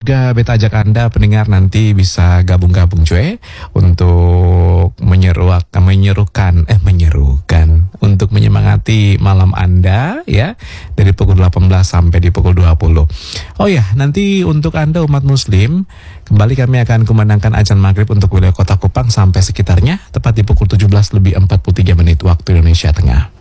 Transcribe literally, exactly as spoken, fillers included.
juga beta ajak Anda pendengar nanti bisa gabung-gabung cuy untuk menyeruak, menyerukan, eh menyerukan, untuk menyemangati malam Anda ya dari pukul delapan belas sampai di pukul dua puluh. Oh ya, nanti untuk Anda umat muslim, kembali kami akan kumandangkan azan maghrib untuk wilayah Kota Kupang sampai sekitarnya tepat di pukul tujuh belas lebih empat puluh tiga menit waktu Indonesia Tengah.